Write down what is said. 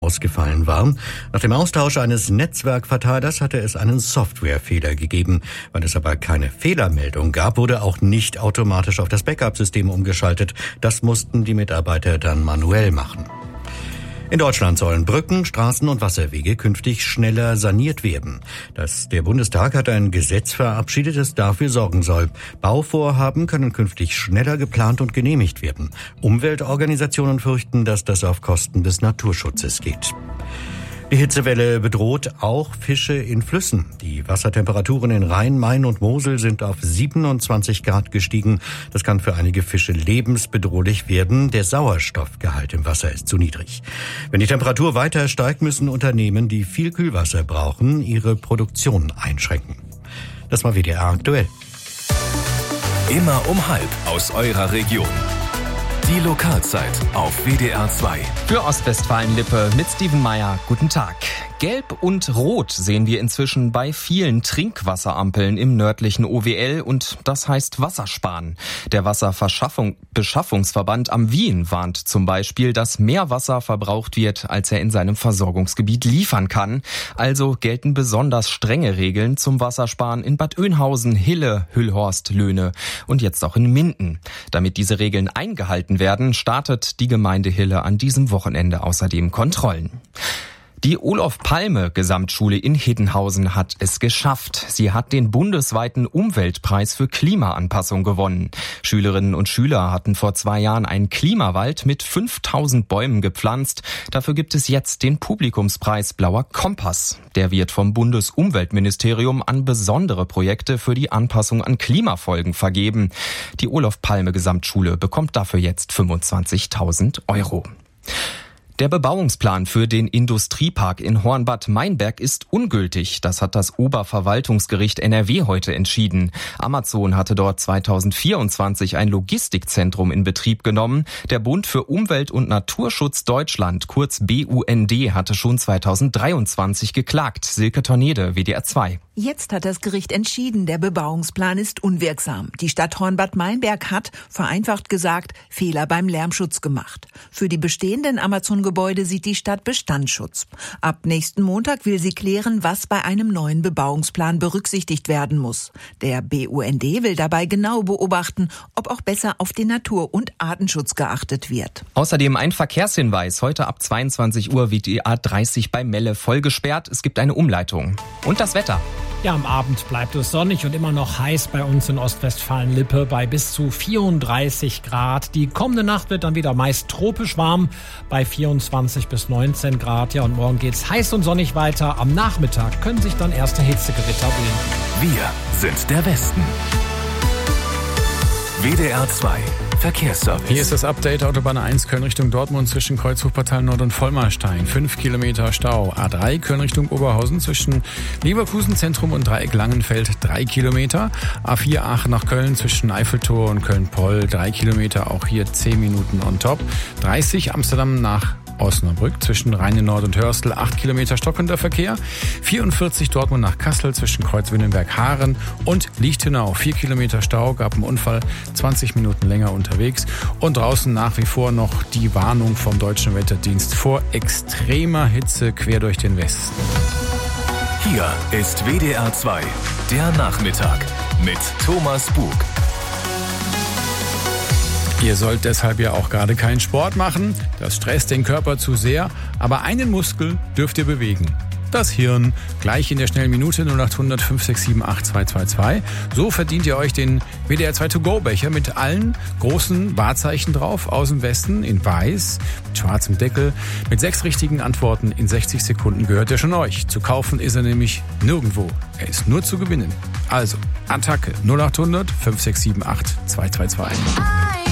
ausgefallen war. Nach dem Austausch eines Netzwerkverteilers hatte es einen Softwarefehler gegeben. Weil es aber keine Fehlermeldung gab, wurde auch nicht automatisch auf das Backup-System umgeschaltet. Das mussten die Mitarbeiter dann manuell machen. In Deutschland sollen Brücken, Straßen und Wasserwege künftig schneller saniert werden. Der Bundestag hat ein Gesetz verabschiedet, das dafür sorgen soll. Bauvorhaben können künftig schneller geplant und genehmigt werden. Umweltorganisationen fürchten, dass das auf Kosten des Naturschutzes geht. Die Hitzewelle bedroht auch Fische in Flüssen. Die Wassertemperaturen in Rhein, Main und Mosel sind auf 27 Grad gestiegen. Das kann für einige Fische lebensbedrohlich werden. Der Sauerstoffgehalt im Wasser ist zu niedrig. Wenn die Temperatur weiter steigt, müssen Unternehmen, die viel Kühlwasser brauchen, ihre Produktion einschränken. Das war WDR aktuell. Immer um 12 aus eurer Region. Die Lokalzeit auf WDR 2. Für Ostwestfalen-Lippe mit Steven Meyer. Guten Tag. Gelb und Rot sehen wir inzwischen bei vielen Trinkwasserampeln im nördlichen OWL und das heißt Wassersparen. Der Wasserbeschaffungsverband am Wien warnt zum Beispiel, dass mehr Wasser verbraucht wird, als er in seinem Versorgungsgebiet liefern kann. Also gelten besonders strenge Regeln zum Wassersparen in Bad Oeynhausen, Hille, Hüllhorst, Löhne und jetzt auch in Minden. Damit diese Regeln eingehalten werden, startet die Gemeinde Hille an diesem Wochenende außerdem Kontrollen. Die Olof-Palme-Gesamtschule in Hiddenhausen hat es geschafft. Sie hat den bundesweiten Umweltpreis für Klimaanpassung gewonnen. Schülerinnen und Schüler hatten vor 2 Jahren einen Klimawald mit 5000 Bäumen gepflanzt. Dafür gibt es jetzt den Publikumspreis Blauer Kompass. Der wird vom Bundesumweltministerium an besondere Projekte für die Anpassung an Klimafolgen vergeben. Die Olof-Palme-Gesamtschule bekommt dafür jetzt 25.000 €. Der Bebauungsplan für den Industriepark in Hornbad-Meinberg ist ungültig. Das hat das Oberverwaltungsgericht NRW heute entschieden. Amazon hatte dort 2024 ein Logistikzentrum in Betrieb genommen. Der Bund für Umwelt- und Naturschutz Deutschland, kurz BUND, hatte schon 2023 geklagt. Silke Tornede, WDR 2. Jetzt hat das Gericht entschieden, der Bebauungsplan ist unwirksam. Die Stadt Hornbad-Meinberg hat, vereinfacht gesagt, Fehler beim Lärmschutz gemacht. Für die bestehenden Amazon-Gebäude sieht die Stadt Bestandsschutz. Ab nächsten Montag will sie klären, was bei einem neuen Bebauungsplan berücksichtigt werden muss. Der BUND will dabei genau beobachten, ob auch besser auf den Natur- und Artenschutz geachtet wird. Außerdem ein Verkehrshinweis. Heute ab 22 Uhr wird die A30 bei Melle voll gesperrt. Es gibt eine Umleitung. Und das Wetter. Ja, am Abend bleibt es sonnig und immer noch heiß bei uns in Ostwestfalen-Lippe bei bis zu 34 Grad. Die kommende Nacht wird dann wieder meist tropisch warm bei 24 bis 19 Grad. Ja, und morgen geht's heiß und sonnig weiter. Am Nachmittag können sich dann erste Hitzegewitter bilden. Wir sind der Westen. WDR 2 Verkehrsservice. Hier ist das Update. Autobahn 1 Köln Richtung Dortmund zwischen Kreuzhochpartal Nord und Vollmarstein. 5 Kilometer Stau. A3 Köln Richtung Oberhausen zwischen Leverkusen Zentrum und Dreieck Langenfeld 3 Kilometer. A4 Aachen nach Köln zwischen Eiffeltor und Köln-Poll 3 Kilometer. Auch hier 10 Minuten on top. 30 Amsterdam nach Osnabrück zwischen Rheine-Nord und Hörstel 8 Kilometer stockender Verkehr. 44 Dortmund nach Kassel zwischen Kreuz-Winnenberg-Haaren und Lichtenau 4 Kilometer Stau, gab einen Unfall, 20 Minuten länger unterwegs. Und draußen nach wie vor noch die Warnung vom Deutschen Wetterdienst vor extremer Hitze quer durch den Westen. Hier ist WDR 2, der Nachmittag mit Thomas Bug. Ihr sollt deshalb ja auch gerade keinen Sport machen. Das stresst den Körper zu sehr. Aber einen Muskel dürft ihr bewegen. Das Hirn. Gleich in der schnellen Minute 0800 567 8222. So verdient ihr euch den WDR 2 To-Go-Becher mit allen großen Wahrzeichen drauf aus dem Westen in weiß, mit schwarzem Deckel. Mit 6 richtigen Antworten in 60 Sekunden gehört er schon euch. Zu kaufen ist er nämlich nirgendwo. Er ist nur zu gewinnen. Also, Attacke 0800 567 8222.